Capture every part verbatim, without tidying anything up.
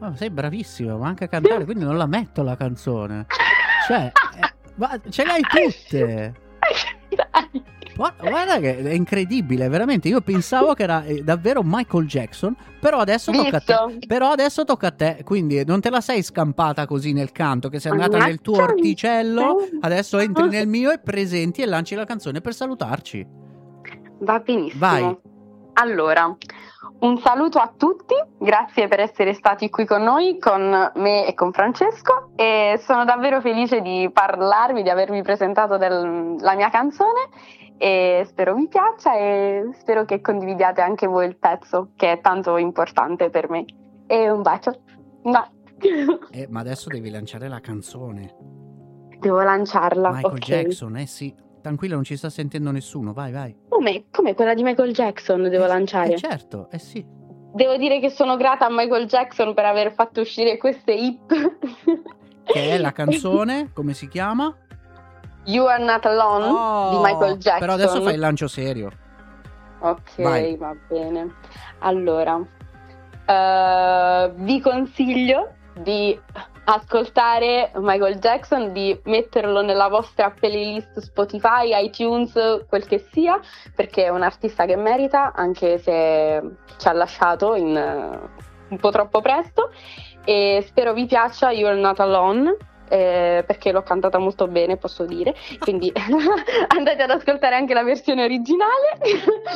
Ah, sei bravissima, ma anche a cantare, quindi non la metto la canzone. Cioè, eh, ma ce le hai tutte. Guarda, guarda che è incredibile, veramente. Io pensavo che era eh, davvero Michael Jackson, però adesso tocca a te. Però adesso tocca a te, quindi non te la sei scampata così nel canto, che sei andata nel tuo orticello, adesso entri nel mio e presenti e lanci la canzone per salutarci. Va benissimo. Vai. Allora, un saluto a tutti, grazie per essere stati qui con noi, con me e con Francesco, e sono davvero felice di parlarvi, di avervi presentato del, la mia canzone, e spero vi piaccia e spero che condividiate anche voi il pezzo, che è tanto importante per me. E un bacio. No. Eh, ma adesso devi lanciare la canzone. Devo lanciarla. Michael okay. Jackson, eh sì. Tranquilla, non ci sta sentendo nessuno, vai vai. Come? Come quella di Michael Jackson devo eh, lanciare? Eh certo, eh sì. Devo dire che sono grata a Michael Jackson per aver fatto uscire queste hit. Che è la canzone, come si chiama? You Are Not Alone oh, di Michael Jackson. Però adesso fai il lancio serio. Ok, vai. Va bene. Allora, uh, vi consiglio di ascoltare Michael Jackson, di metterlo nella vostra playlist Spotify, iTunes, quel che sia, perché è un artista che merita, anche se ci ha lasciato in, uh, un po' troppo presto, e spero vi piaccia You Are Not Alone, eh, perché l'ho cantata molto bene, posso dire, quindi andate ad ascoltare anche la versione originale.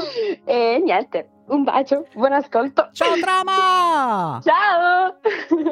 E niente, un bacio, buon ascolto. Ciao Trama! Ciao!